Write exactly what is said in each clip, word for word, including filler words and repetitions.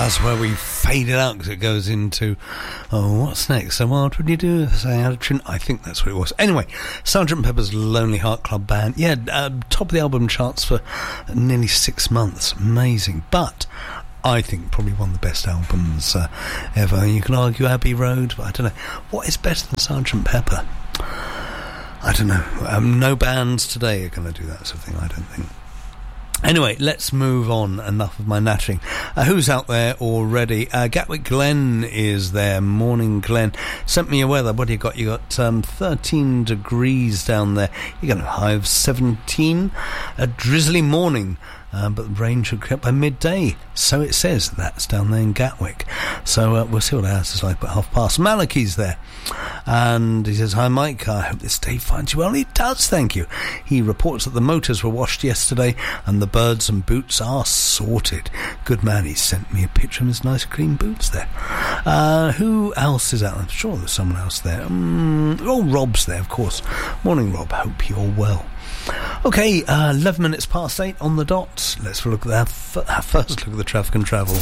That's where we fade it out because it goes into, oh, what's next? So what would you do if I had a tune? I think that's what it was. Anyway, Sergeant Pepper's Lonely Heart Club Band. Yeah, uh, top of the album charts for nearly six months. Amazing. But I think probably one of the best albums uh, ever. You can argue Abbey Road, but I don't know. What is better than Sergeant Pepper? I don't know. Um, no bands today are going to do that sort of thing, I don't think. Anyway, let's move on. Enough of my nattering. Uh, who's out there already? Uh, Gatwick Glen is there. Morning, Glen. Sent me your weather. What do you got? You got um, thirteen degrees down there. You're going to high of seventeen. A drizzly morning. Uh, but the rain should come by midday. So it says. That's down there in Gatwick. So uh, we'll see what ours is like by half past. Malachi's there. And he says, hi Mike, I hope this day finds you well. He does, thank you. He reports that the motors were washed yesterday and the birds and boots are sorted. Good man, he sent me a picture of his nice clean boots there. Uh, who else is out? I'm sure there's someone else there. Um, oh, Rob's there, of course. Morning, Rob. Hope you're well. Okay, uh, eleven minutes past eight on the dot. Let's look at that. Our first look at the traffic and travel.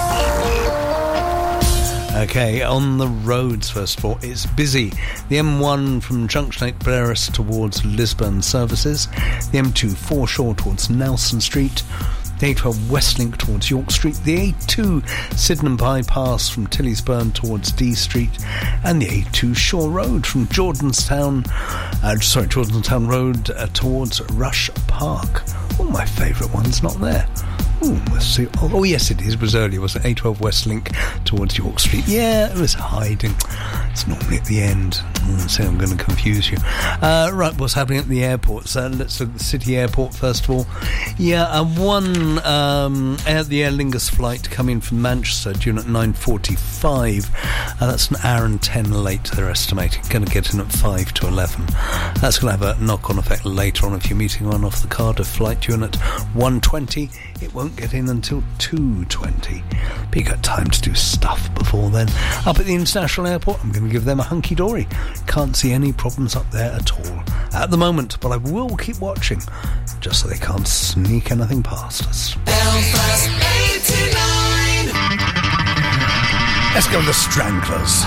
Okay, on the roads, first of all, it's busy. The M one from Junction eight Blaris towards Lisburn services. The M two foreshore towards Nelson Street. The A twelve Westlink towards York Street. The A two Sydenham Bypass from Tillysburn towards D Street. And the A two Shore Road from Jordanstown, uh, sorry, Jordanstown Road uh, towards Rush Park. Oh, my favourite one's not there. Ooh, let's see. Oh, oh, yes, it is. It was earlier, wasn't it? A twelve Westlink towards York Street. Yeah, it was hiding. It's normally at the end. Mm, so I'm going to confuse you. Uh, right, what's happening at the airport? So let's look at the City Airport first of all. Yeah, uh, one um, Air, the Aer Lingus flight coming from Manchester due at nine forty-five. Uh, that's an hour and ten late, they're estimating. Going to get in at five to eleven. That's going to have a knock-on effect later on if you're meeting on off the Cardiff flight due at one twenty. It won't get in until two twenty. But you got time to do stuff before then. Up at the International Airport, I'm going to give them a hunky-dory. Can't see any problems up there at all at the moment, but I will keep watching just so they can't sneak anything past us. Belfast eighty-nine. Let's go to the Stranglers.